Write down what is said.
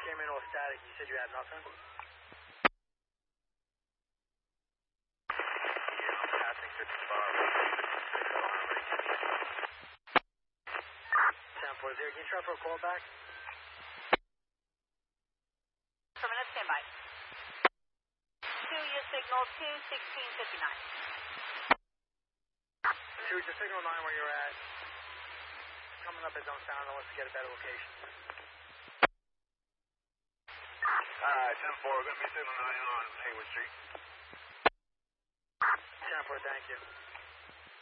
came in all static. You said you had nothing? Yeah, I'm passing 55. 10-4, can you try for a call back? Per minute, standby. 2, your signal, 21659. 2, just signal 9 where you're at. Coming up as on sound, I want to get a better location. 10-4, we're going to be signal 9 on Haywood Street. 10-4, thank you.